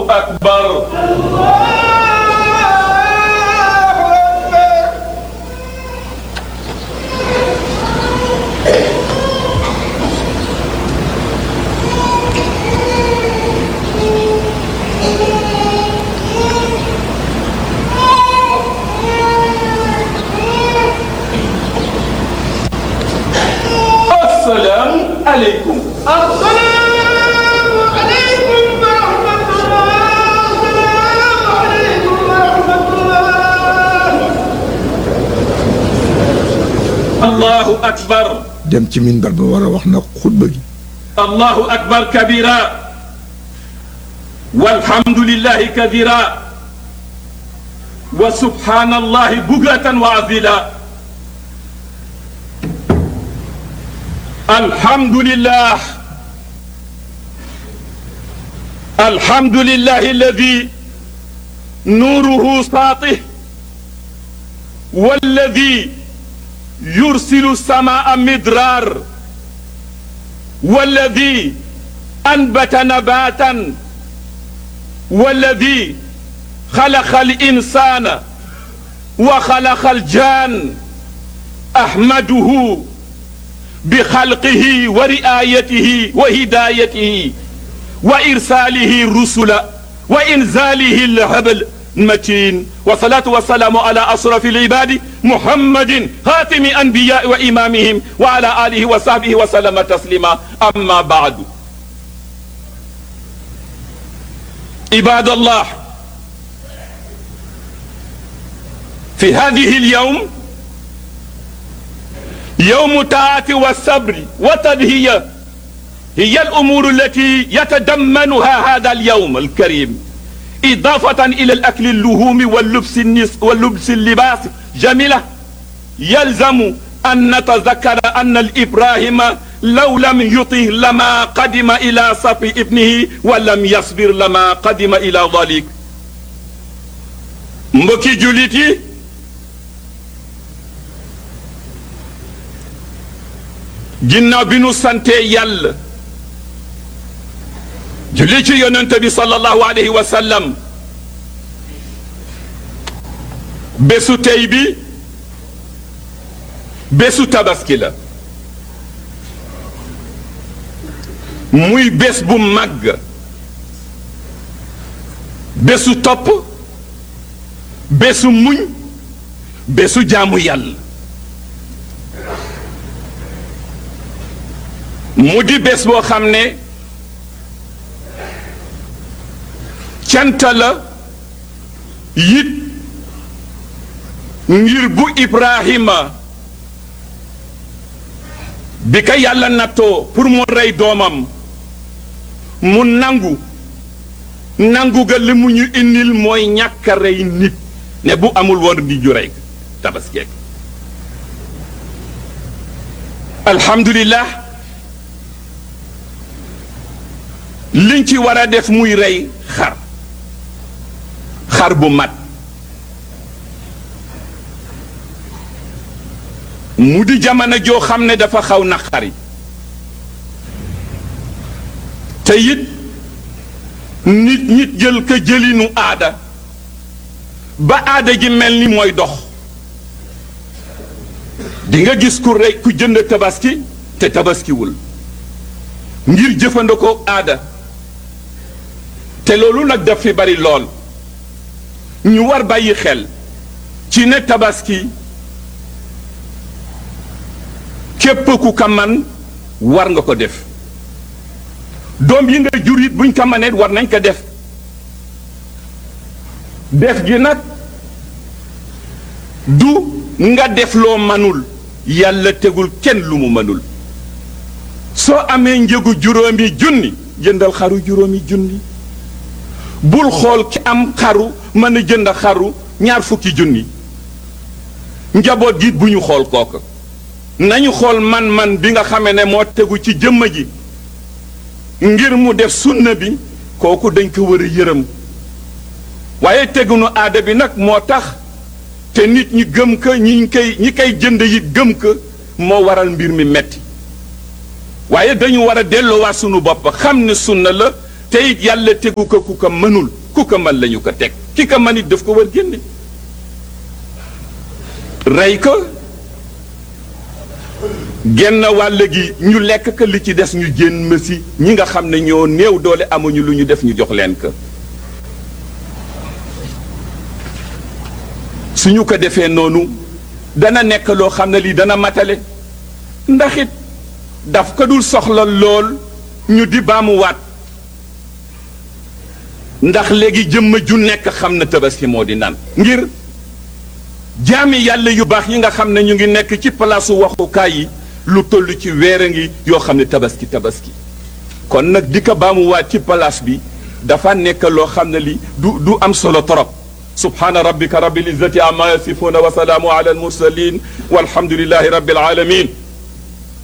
أكبر السلام عليكم. السلام عليكم ورحمة الله. السلام عليكم ورحمة الله. الله أكبر. dem ci minbar ba war a wax nag xutba gi. الله أكبر كبيرا والحمد لله كثيرا وسبحان الله بكرة وعزيلا. الحمد لله الحمد لله الذي نوره ساطع والذي يرسل السماء مدرار والذي أنبت نباتا والذي خلق الإنسان وخلق الجان أحمده بخلقه ورعايته وهدايته وإرساله الرسل وإنزاله الهبل المتين والصلاة والسلام على أشرف العباد محمد خاتم أنبياء وإمامهم وعلى آله وصحبه وسلم تسليما. أما بعد عباد الله في هذه اليوم يوم الطاعة والصبر والتضحية هي الأمور التي يتضمنها هذا اليوم الكريم إضافة إلى الأكل اللحوم واللبس اللباس جميلة. يلزم أن نتذكر أن الإبراهيم لو لم يطه لما قدم إلى صف ابنه ولم يصبر لما قدم إلى ذلك. mbokki jullit yi ginnaaw bi nu sante yàlla julli ci yonent bi sallallahu alayhi wa sallam bésu tey bi bésu tabaski la muy bés bu màgg bésu topp bésu muñ bésu jaamu yàlla mu di bés boo xam ne cant la yit ngir bu Ibrahima bi ka yàlla nattoo pour mu rey doomam mu nangu ga li mu ñu indil mooy ñàkk a rey nit ne bu amul woon di ju rey tabaskeek alhamdulillah liñ ci war a def muy rey xar bu mat mu di jamono joo xam ne dafa xaw naqari te it nit jël ko jëlinu aada ba aada ji mel ni mooy dox di nga gis ku jënd tabaski te tabaskiwul ngir jëfandikoo aada te loolu nag daf fi bari lool ñu war bàyyi xel ci ne tabaski képp ku ka man war nga ko def doom yi nga jur it buñ ko manee war nañ ko def gi nag du nga def loo manul yàlla tegul kenn lu mu manul soo amee njëgu juróomi junni jëndal xaru juróomi junni bul xool ki am xaru mën a jënd xaru 20 junni njaboot gi bu ñu xool kooka nañu xool man bi nga xamee ne moo tegu ci jëmm ji ngir mu def sunna bi kooku dañ ko war a yërëm waaye tegunu aada bi nag moo tax te nit ñi gëm ko ñi koy jënd yi gëm ko moo waral mbir mi metti waaye dañu war a delloowaat sunu bopp xam ne sunna la te it yàlla tegu ko ku ko mënul ku ko mën lañu ko teg ki ko mën it daf ko war génne rey ko genn wàll gi ñu lekk ko li ci des ñu jéem si ñi nga xam ne ñoo néew doole amuñu lu ñu def ñu jox leen ko suñu ko defee noonu dana nekk loo xam ne lii dana matale ndax it daf ko dul soxla lool ñu di baamuwaat ndax léegi jëmm ju nekk xam na tabaski moo di nan ngir jaami yàlla yu baax yi nga xam ne ñu ngi nekk ci palaasu waxukaay yi lu toll ci weer a ngi yoo xam ne tabaski kon nag di ko baamuwaat ci palaas bi dafa nekk loo xam ne li du am solo torop subhaana rabbika rabbil izzati amma yasifuuna wa salaamu ala al mursalin walhamdulillahi rabbil alamin